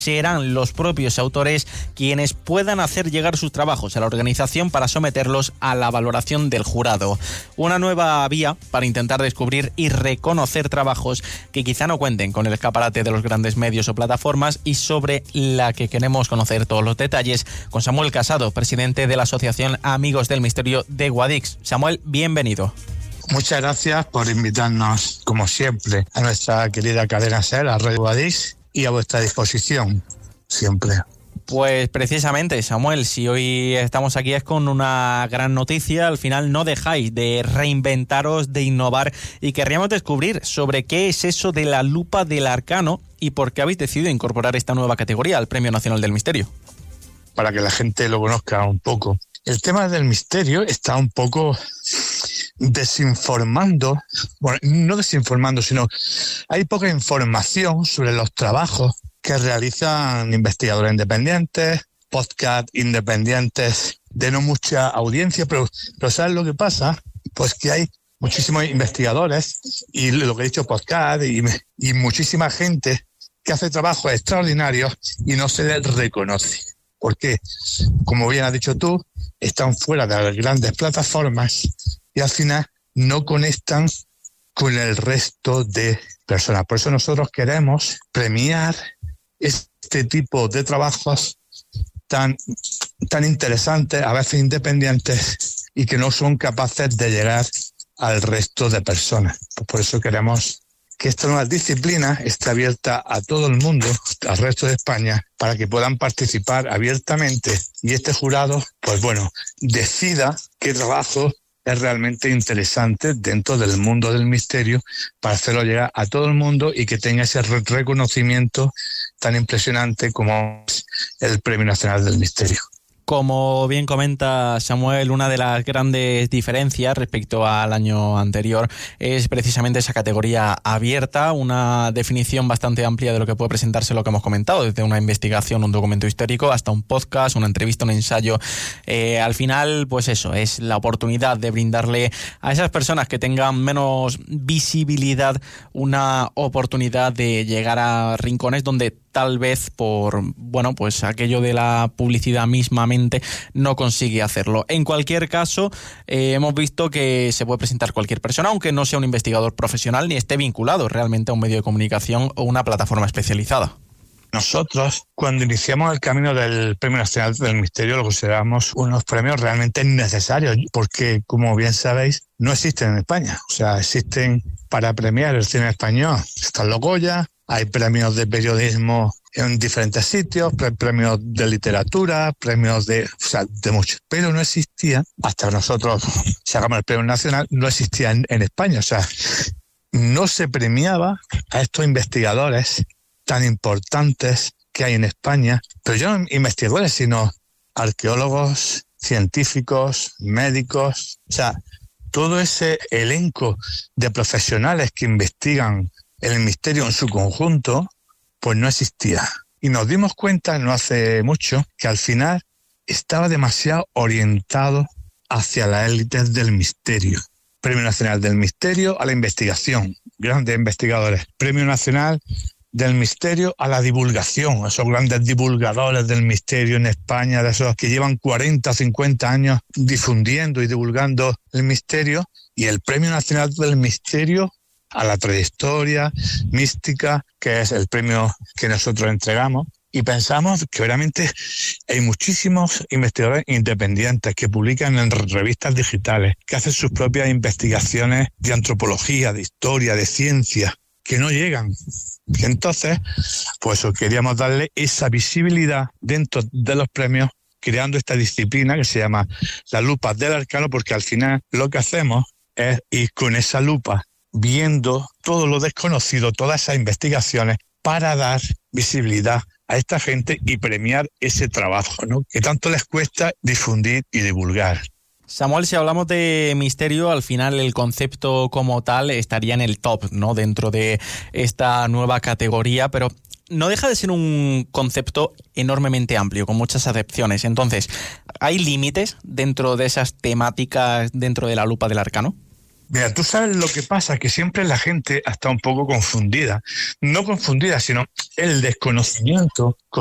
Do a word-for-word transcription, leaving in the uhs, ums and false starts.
serán los propios autores quienes puedan hacer llegar sus trabajos a la organización para someterlos a la valoración del jurado. Una nueva vía para intentar descubrir y reconocer trabajos que quizá no cuenten con el escaparate de los grandes medios o plataformas, y sobre la que queremos conocer todos los detalles con Samuel Casado, presidente de la Asociación Amigos del Misterio de Guadix. Samuel, bienvenido. Muchas gracias por invitarnos, como siempre, a nuestra querida cadena SER, a Radio Guadix, y a vuestra disposición, siempre. Pues precisamente, Samuel, si hoy estamos aquí es con una gran noticia. Al final no dejáis de reinventaros, de innovar, y querríamos descubrir sobre qué es eso de la lupa del arcano y por qué habéis decidido incorporar esta nueva categoría al Premio Nacional del Misterio. Para que la gente lo conozca un poco. El tema del misterio está un poco desinformando, bueno, no desinformando, sino hay poca información sobre los trabajos que realizan investigadores independientes, podcast independientes de no mucha audiencia, pero, pero ¿sabes lo que pasa? Pues que hay muchísimos investigadores y lo que he dicho, podcast y, y muchísima gente que hace trabajos extraordinarios y no se les reconoce. Porque, como bien has dicho tú, están fuera de las grandes plataformas y al final no conectan con el resto de personas. Por eso nosotros queremos premiar este tipo de trabajos tan, tan interesantes, a veces independientes, y que no son capaces de llegar al resto de personas. Por eso queremos que esta nueva disciplina esté abierta a todo el mundo, al resto de España, para que puedan participar abiertamente y este jurado, pues bueno, decida qué trabajo es realmente interesante dentro del mundo del misterio para hacerlo llegar a todo el mundo y que tenga ese reconocimiento tan impresionante como es el Premio Nacional del Misterio. Como bien comenta Samuel, una de las grandes diferencias respecto al año anterior es precisamente esa categoría abierta, una definición bastante amplia de lo que puede presentarse, lo que hemos comentado, desde una investigación, un documento histórico, hasta un podcast, una entrevista, un ensayo. Eh, al final, pues eso, es la oportunidad de brindarle a esas personas que tengan menos visibilidad una oportunidad de llegar a rincones donde tal vez por, bueno, pues aquello de la publicidad mismamente no consigue hacerlo. En cualquier caso, eh, hemos visto que se puede presentar cualquier persona, aunque no sea un investigador profesional ni esté vinculado realmente a un medio de comunicación o una plataforma especializada. Nosotros, cuando iniciamos el camino del Premio Nacional del Misterio, lo consideramos unos premios realmente necesarios, porque, como bien sabéis, no existen en España. O sea, existen para premiar el cine español. Están los Goya, hay premios de periodismo en diferentes sitios, premios de literatura, premios de, o sea, de mucho. Pero no existía, hasta que nosotros sacamos el Premio Nacional, no existía en, en España. O sea, no se premiaba a estos investigadores tan importantes que hay en España, pero ya no investigadores, sino arqueólogos, científicos, médicos, o sea, todo ese elenco de profesionales que investigan el misterio en su conjunto, pues no existía. Y nos dimos cuenta no hace mucho que al final estaba demasiado orientado hacia las élites del misterio. Premio Nacional del Misterio a la investigación, grandes investigadores. Premio Nacional del Misterio a la divulgación, esos grandes divulgadores del misterio en España, de esos que llevan cuarenta, cincuenta años difundiendo y divulgando el misterio, y el Premio Nacional del Misterio a la trayectoria mística, que es el premio que nosotros entregamos. Y pensamos que realmente hay muchísimos investigadores independientes que publican en revistas digitales, que hacen sus propias investigaciones de antropología, de historia, de ciencia, que no llegan. Y entonces, pues queríamos darle esa visibilidad dentro de los premios, creando esta disciplina que se llama la lupa del arcano, porque al final lo que hacemos es ir con esa lupa viendo todo lo desconocido, todas esas investigaciones, para dar visibilidad a esta gente y premiar ese trabajo, ¿no?, que tanto les cuesta difundir y divulgar. Samuel, si hablamos de misterio, al final el concepto como tal estaría en el top, ¿no?, dentro de esta nueva categoría, pero no deja de ser un concepto enormemente amplio, con muchas acepciones. Entonces, ¿hay límites dentro de esas temáticas dentro de la lupa del arcano? Mira, tú sabes lo que pasa, que siempre la gente está un poco confundida. No confundida, sino el desconocimiento